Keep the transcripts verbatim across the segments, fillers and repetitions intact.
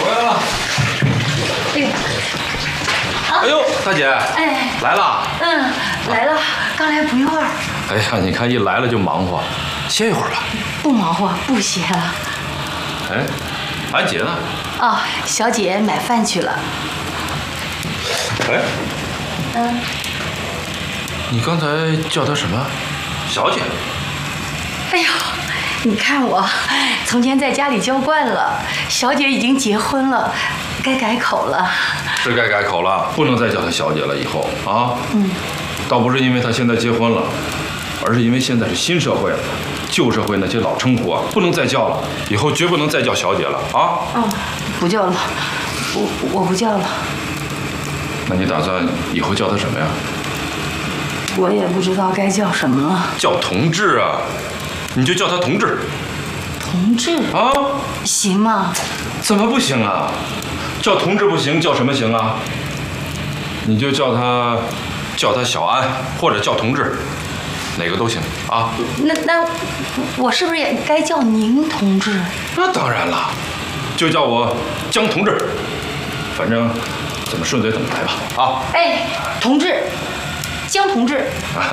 回来了。 哎呀， 哎呦，大姐， 哎， 来了。 嗯，来了，刚来不一会儿。 哎呀，你看一来了就忙活，歇一会儿吧。 不忙活，不歇了。 哎，安姐呢？ 哦，小姐买饭去了。 哎， 嗯， 你刚才叫她什么？小姐？ 哎呦，你看我，从前在家里叫惯了，小姐已经结婚了，该改口了。 是该改口了，不能再叫她小姐了，以后啊。 嗯。 倒不是因为她现在结婚了，而是因为现在是新社会了，旧社会那些老称呼啊，不能再叫了，以后绝不能再叫小姐了啊。 嗯，不叫了，我我不叫了。 那你打算以后叫她什么呀？ 我也不知道该叫什么了。 叫同志啊，你就叫她同志。 同志啊？ 行吗？ 怎么不行啊？叫同志不行，叫什么行啊？你就叫她，叫她小安，或者叫同志，哪个都行啊。 那那我是不是也该叫您同志？ 那当然了，就叫我江同志，反正怎么顺嘴怎么来吧啊。 哎，同志，江同志。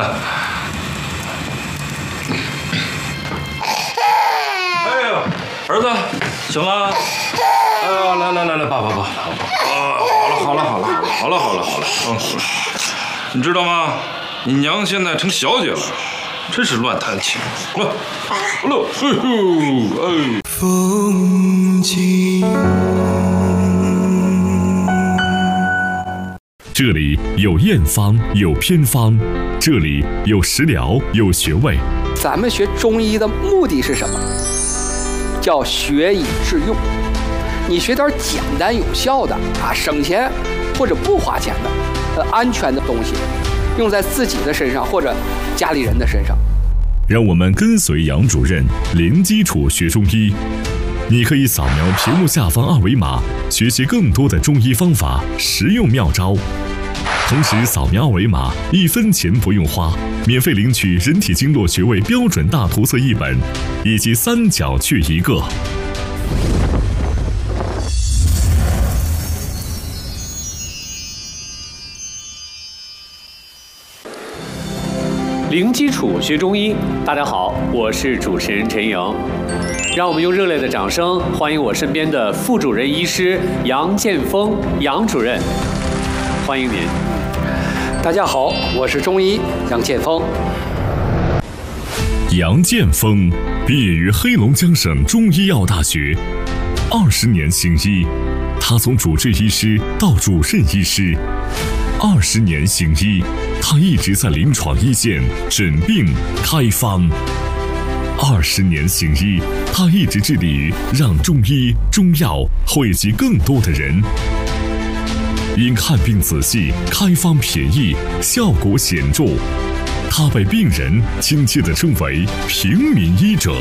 哎呦，儿子，醒了？哎呀，来来来来，爸爸爸爸爸。啊，好了好了好了好了好了好了，嗯，好了。你知道吗？你娘现在成小姐了，真是乱弹琴。来，来，哎呦，哎。风景。 这里有验方，有偏方，这里有食疗，有穴位。 咱们学中医的目的是什么？叫学以致用。你学点简单有效的啊，省钱或者不花钱的，呃，安全的东西，用在自己的身上或者家里人的身上。 让我们跟随杨主任零基础学中医。你可以扫描屏幕下方二维码，学习更多的中医方法、实用妙招。同时，扫描二维码，一分钱不用花，免费领取人体经络穴位标准大图册一本，以及三角穴一个。 零基础学中医，大家好，我是主持人陈莹。让我们用热烈的掌声欢迎我身边的副主任医师杨建峰杨主任，欢迎您。 大家好，我是中医杨建峰。 杨建峰毕业于黑龙江省中医药大学，二十年行医，他从主治医师到主任医师，二十年行医，他一直在临床一线诊病开方。二十年行医，他一直致力于让中医中药惠及更多的人。因看病仔细，开方便宜，效果显著，他被病人亲切地称为平民医者。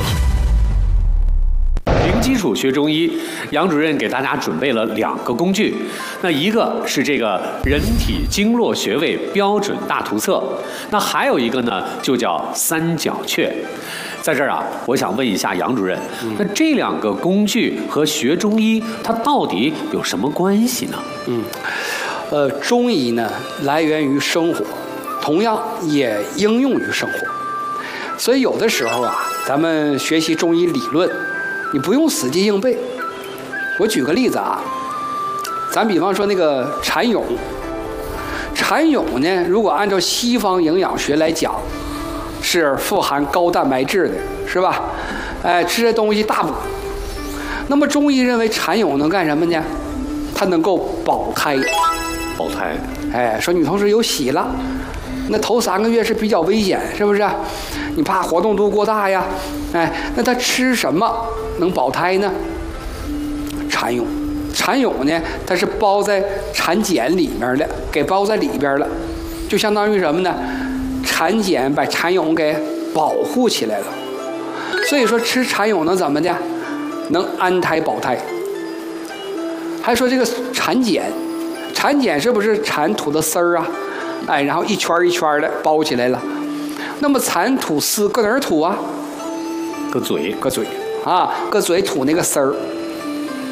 零基础学中医，杨主任给大家准备了两个工具，那一个是这个人体经络穴位标准大图册，那还有一个呢就叫三角穴。在这儿啊，我想问一下杨主任，嗯、那这两个工具和学中医它到底有什么关系呢？ 嗯，呃，中医呢来源于生活，同样也应用于生活，所以有的时候啊，咱们学习中医理论，你不用死记硬背。我举个例子啊，咱比方说那个蚕蛹，蚕蛹呢，如果按照西方营养学来讲，是富含高蛋白质的，是吧？哎，吃这东西大补。那么中医认为蚕蛹能干什么呢？它能够保胎。 保胎。 哎，说女同志有喜了，那头三个月是比较危险，是不是？你怕活动度过大呀？哎，那它吃什么能保胎呢？蚕蛹。蚕蛹呢，它是包在蚕茧里面的，给包在里边了，就相当于什么呢？蚕茧把蚕蛹给保护起来了。所以说吃蚕蛹能怎么的？能安胎保胎。还说这个蚕茧，蚕茧是不是蚕吐的丝儿啊？哎，然后一圈一圈的包起来了。那么蚕吐丝搁哪儿吐啊？ 搁嘴， 搁嘴啊，搁嘴吐那个丝儿。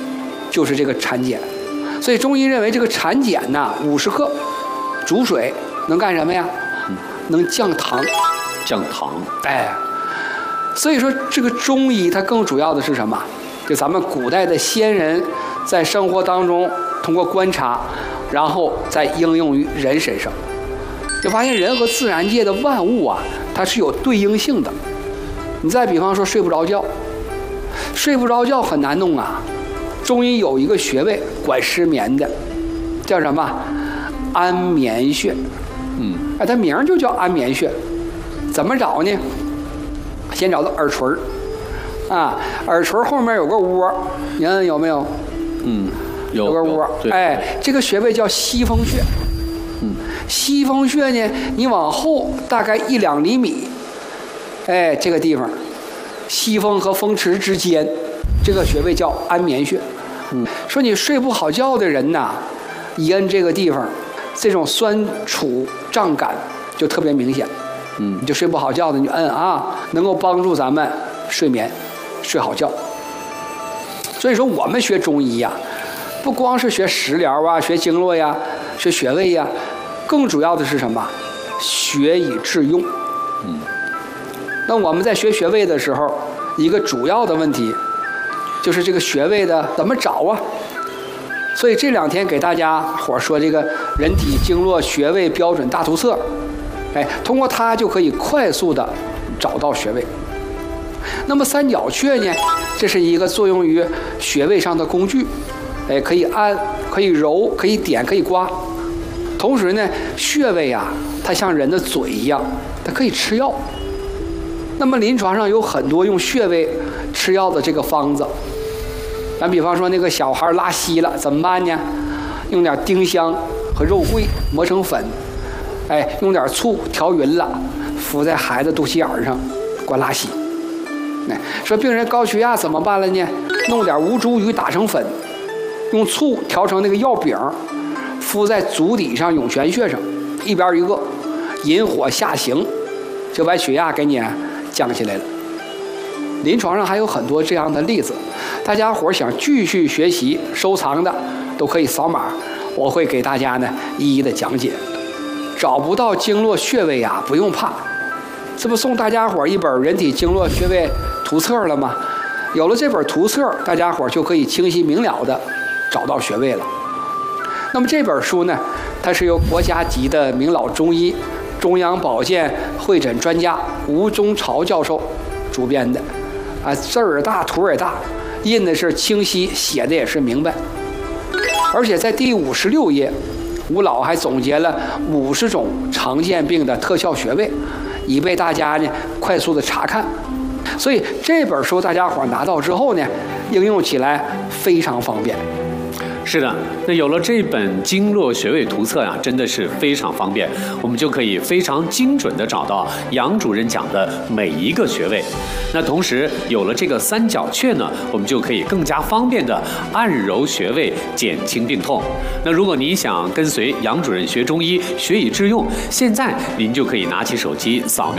就是这个产碱。所以中医认为这个产碱呐，五十克，煮水能干什么呀？能降糖。 降糖。 哎，所以说这个中医它更主要的是什么？就咱们古代的先人在生活当中通过观察，然后再应用于人身上，就发现人和自然界的万物啊，它是有对应性的。你再比方说睡不着觉，睡不着觉很难弄啊。中医有一个穴位管失眠的，叫什么？安眠穴。 嗯， 哎，它名就叫安眠穴。怎么找呢？先找到耳垂儿，啊，耳垂后面有个窝，你看有没有？ 嗯，有有个窝。哎，这个穴位叫西风穴。 嗯， 西风穴呢，你往后大概一两厘米，哎，这个地方，西风和风池之间，这个穴位叫安眠穴。 嗯， 说你睡不好觉的人呐，一摁这个地方，这种酸楚胀感就特别明显。 嗯， 你就睡不好觉的，你就摁啊，能够帮助咱们睡眠，睡好觉。所以说，我们学中医呀，不光是学食疗啊，学经络呀，学穴位呀，更主要的是什么？学以致用。 嗯， 那我们在学穴位的时候，一个主要的问题就是这个穴位的怎么找啊？所以这两天给大家伙说这个人体经络穴位标准大图册。哎，通过它就可以快速的找到穴位。那么三角穴呢，这是一个作用于穴位上的工具，哎，可以按，可以揉，可以点，可以刮。同时呢，穴位啊，它像人的嘴一样，它可以吃药。那么临床上有很多用穴位吃药的这个方子。咱比方说那个小孩拉稀了怎么办呢？用点丁香和肉桂磨成粉。哎，用点醋调匀了，敷在孩子肚脐眼上，管拉稀。哎，说病人高血压怎么办了呢？弄点吴茱萸打成粉，用醋调成那个药饼，敷在足底上涌泉穴上，一边一个，引火下行，就把血压给你降下来了。临床上还有很多这样的例子，大家伙想继续学习收藏的，都可以扫码，我会给大家呢一一的讲解。找不到经络穴位啊，不用怕，这不送大家伙一本《人体经络穴位图册》了吗？有了这本图册，大家伙就可以清晰明了的找到穴位了。那么这本书呢，它是由国家级的名老中医、中央保健会诊专家吴中朝教授主编的，啊，字儿大，图儿也大，印的是清晰，写的也是明白，而且在第五十六页。吴老还总结了五十种常见病的特效穴位，以备大家呢快速的查看。所以这本书大家伙拿到之后呢，应用起来非常方便。 是的，那有了这本经络穴位图册呀、啊，真的是非常方便，我们就可以非常精准地找到杨主任讲的每一个穴位。那同时有了这个三角穴呢，我们就可以更加方便地按揉穴位，减轻病痛。那如果您想跟随杨主任学中医，学以致用，现在您就可以拿起手机扫描